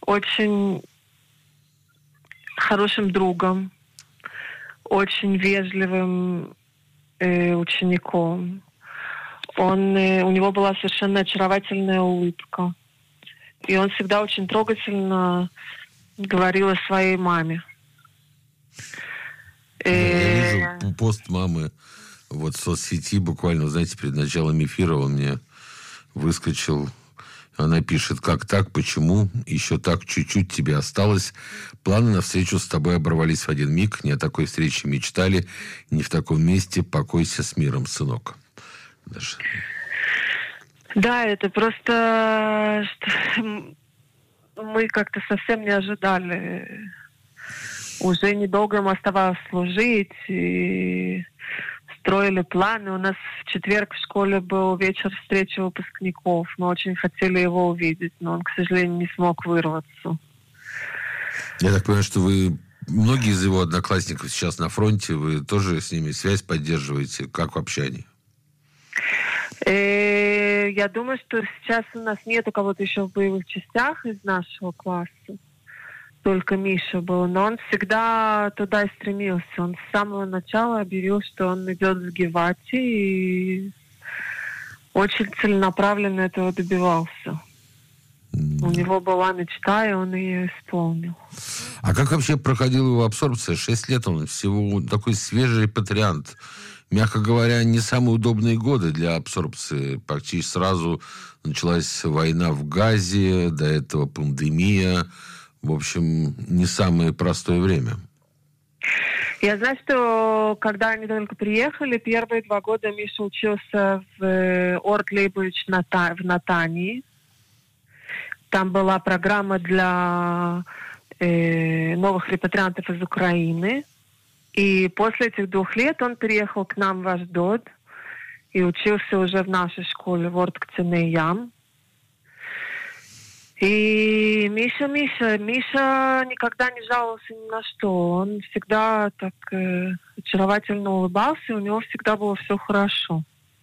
очень хорошим другом, очень вежливым учеником. У него была совершенно очаровательная улыбка. И он всегда очень трогательно говорил о своей маме. Я вижу пост мамы в соцсети, буквально, знаете, перед началом эфира он мне выскочил. Она пишет: как так, почему, еще так чуть-чуть тебе осталось. Планы на встречу с тобой оборвались в один миг. Не о такой встрече мечтали, не в таком месте. Покойся с миром, сынок. Даже. Да, это просто... Мы как-то совсем не ожидали. Уже недолго ему оставалось служить, и строили планы. У нас в четверг в школе был вечер встречи выпускников. Мы очень хотели его увидеть, но он, к сожалению, не смог вырваться. Я так понимаю, что многие из его одноклассников сейчас на фронте, вы тоже с ними связь поддерживаете? Как вообще они? Я думаю, что сейчас у нас нету кого-то еще в боевых частях из нашего класса. Только Миша был. Но он всегда туда и стремился. Он с самого начала объявил, что он идет в Гевати, и очень целенаправленно этого добивался. У него была мечта, и он ее исполнил. А как вообще проходила его абсорбция? 6 лет он всего такой свежий репатриант. Мягко говоря, не самые удобные годы для абсорбции. Почти сразу началась война в Газе, до этого пандемия. В общем, не самое простое время. Я знаю, что когда они только приехали, первые 2 года Миша учился в Орт Лейбович в Натании. Там была программа для новых репатриантов из Украины. И после этих 2 лет он переехал к нам в Ашдод и учился уже в нашей школе в Орт Кценеям. И Миша никогда не жаловался ни на что. Он всегда так очаровательно улыбался, и у него всегда было все хорошо.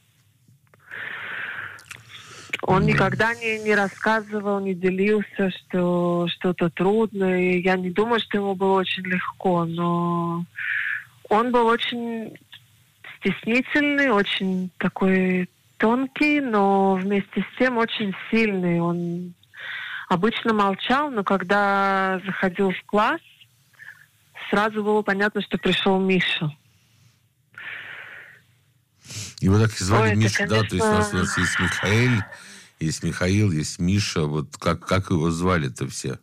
Он никогда не рассказывал, не делился, что что-то трудно. И я не думаю, что ему было очень легко, но он был очень стеснительный, очень такой тонкий, но вместе с тем очень сильный. Он обычно молчал, но когда заходил в класс, сразу было понятно, что пришел Миша. Его так и звали Миша, конечно... да? То есть у нас есть Михаил, есть Миша. Вот как его звали-то все?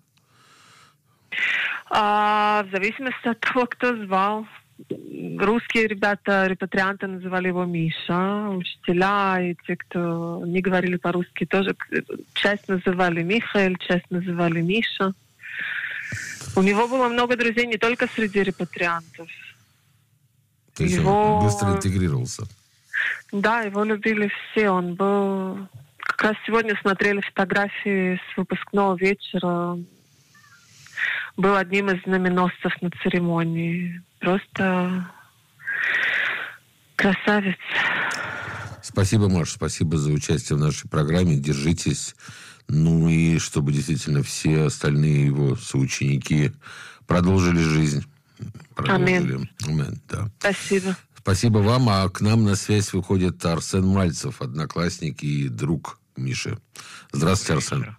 В зависимости от того, кто звал. Русские ребята, репатрианты, называли его Миша. Учителя и те, кто не говорили по-русски, тоже часть называли Михаил, часть называли Миша. У него было много друзей не только среди репатриантов. То есть он быстро интегрировался. Да, его любили все. Он был... Как раз сегодня смотрели фотографии с выпускного вечера. Был одним из знаменосцев на церемонии. Просто красавец. Спасибо, Маш, спасибо за участие в нашей программе. Держитесь. Ну и чтобы действительно все остальные его соученики продолжили жизнь. Аминь. Аминь, да. Спасибо. Спасибо вам. А к нам на связь выходит Арсен Мальцев, одноклассник и друг Миши. Здравствуйте, Арсен.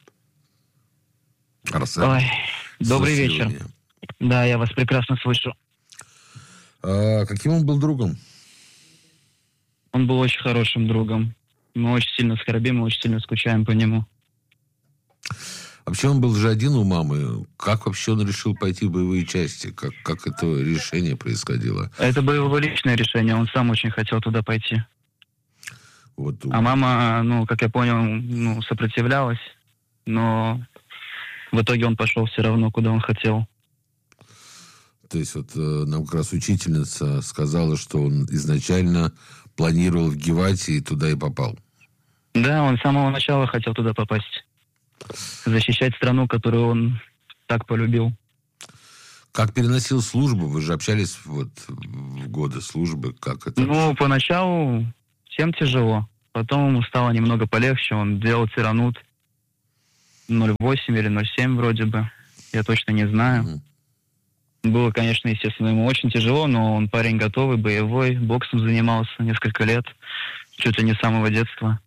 Арсен. Ой, добрый вечер. Меня. Да, я вас прекрасно слышу. А каким он был другом? Он был очень хорошим другом. Мы очень сильно скорбим и очень сильно скучаем по нему. Вообще он был же один у мамы. Как вообще он решил пойти в боевые части? Как это решение происходило? Это было его личное решение. Он сам очень хотел туда пойти. Вот. А мама, как я понял, сопротивлялась. Но в итоге он пошел все равно, куда он хотел. То есть вот нам как раз учительница сказала, что он изначально планировал в Гевати и туда и попал. Да, он с самого начала хотел туда попасть. Защищать страну, которую он так полюбил. Как переносил службу? Вы же общались в годы службы. Как это? Поначалу всем тяжело. Потом ему стало немного полегче. Он делал тиранут. 0,8 или 0,7 вроде бы. Я точно не знаю. Было, конечно, естественно, ему очень тяжело, но он парень готовый, боевой, боксом занимался несколько лет, чуть ли не с самого детства.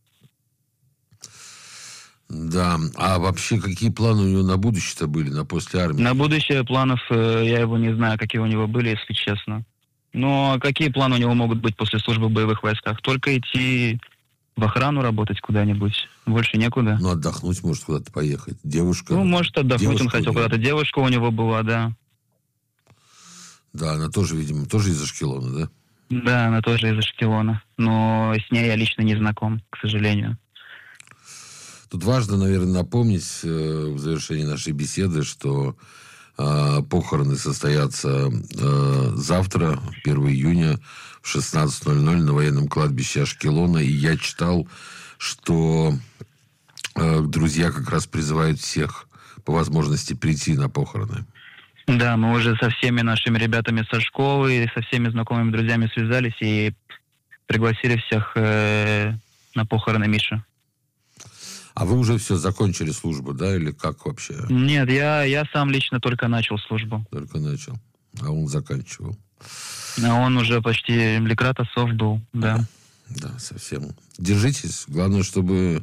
Да. А вообще, какие планы у него на будущее-то были, на после армии? На будущее планов я его не знаю, какие у него были, если честно. Но какие планы у него могут быть после службы в боевых войсках? Только идти в охрану работать куда-нибудь. Больше некуда. Ну, отдохнуть, может, куда-то поехать. Девушка... Ну, может, отдохнуть девушка он хотел куда-то. Девушка у него была, да. Да, она тоже, видимо, тоже из Ашкелона, да? Да, она тоже из Ашкелона. Но с ней я лично не знаком, к сожалению. Тут важно, наверное, напомнить в завершении нашей беседы, что похороны состоятся завтра, 1 июня, в 16:00 на военном кладбище Ашкелона. И я читал, что друзья как раз призывают всех по возможности прийти на похороны. Да, мы уже со всеми нашими ребятами со школы, со всеми знакомыми друзьями связались и пригласили всех на похороны Миши. А вы уже все, закончили службу, да, или как вообще? Нет, я сам лично только начал службу. Только начал, а он заканчивал. А он уже почти лекрат Асов был, да. Да, совсем. Держитесь. Главное, чтобы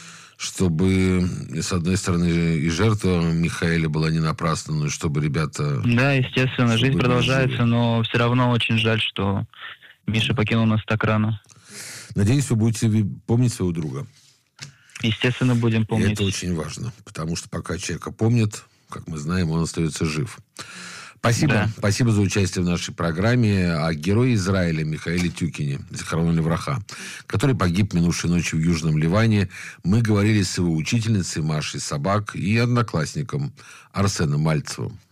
с одной стороны и жертва Михаэля была не напрасна, но и чтобы ребята... Да, естественно, жизнь продолжается, но все равно очень жаль, что Миша покинул нас так рано. Надеюсь, вы будете помнить своего друга. Естественно, будем помнить. И это очень важно, потому что пока человека помнят, как мы знаем, он остается жив. Спасибо. Да. Спасибо за участие в нашей программе о герое Израиля Михаэле Тюкине, Зихарон левраха, который погиб минувшей ночью в Южном Ливане. Мы говорили с его учительницей Машей Собак и одноклассником Арсеном Мальцевым.